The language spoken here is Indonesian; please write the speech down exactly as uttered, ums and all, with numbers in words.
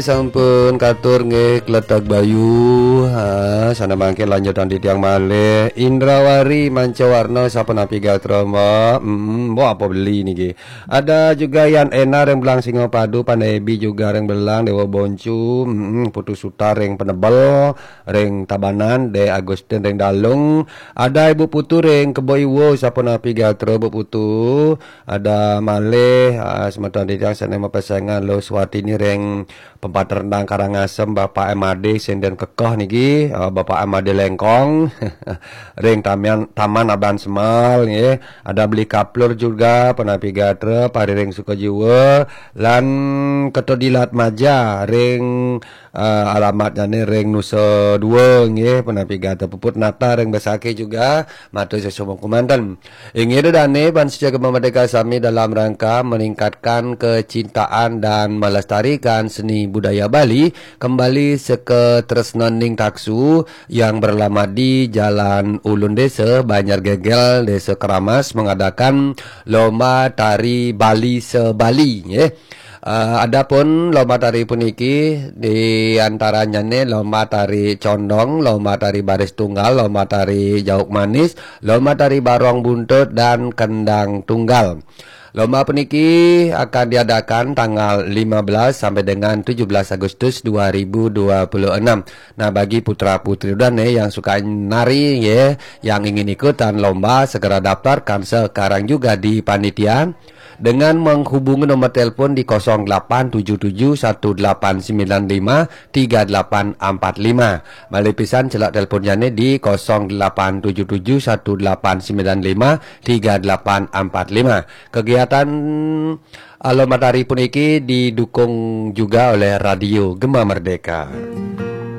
Sampun katur nggih Kletak Bayu. Ha, sana mangke lanjutan di tiang malih. Indrawari Mancawarna sapunapi gatra mbak. Hmm, mbok apa beli niki. Ada juga Yan Enar yang belang Singopadu, Panebi juga yang belang Dewa Boncu, hmm, Putu Sutar yang penebel, reng Tabanan, De Agustin reng Dalung. Ada Ibu Putu reng Keboiwo sapunapi gatra Bu Putu. Ada malih ha, semeton di tiang sana pasangan Lo Swatini reng Pempat Rendang Karangasem Bapak M A D Senden Kekoh niki, uh, Bapak M A D Lengkong ring Taman Taman Aban Semal nggih. Ada beli kaplur juga penapi gatra pari ring Sukajiwa lan Ketodilat Maja ring uh, alamatnya nih ring Nusa Dua nggih penapi gatra puput nata ring Besake juga matur sesumong kumandan. Ingin dane ban sejaga Merdeka Sami dalam rangka meningkatkan kecintaan dan melestarikan seni budaya Bali kembali seke tresnaning taksu yang beralamat di Jalan Ulun Desa Banjar Gegel Desa Keramas mengadakan lomba tari Bali sebali ya. Uh, adapun lomba tari puniki di antaranya nih lomba tari condong, lomba tari baris tunggal, lomba tari jauk manis, lomba tari barong buntut dan kendang tunggal. Lomba puniki akan diadakan tanggal lima belas sampai dengan tujuh belas Agustus dua ribu dua puluh enam. Nah, bagi putra-putri dan yang suka nari ya, yang ingin ikutan lomba segera daftarkan sekarang juga di panitia dengan menghubungi nomor telepon di nol delapan tujuh tujuh satu delapan sembilan lima tiga delapan empat lima. Malih pisan celak teleponnya di nol delapan tujuh tujuh satu delapan sembilan lima tiga delapan empat lima. Kegiatan lomba tari puniki didukung juga oleh Radio Gema Merdeka.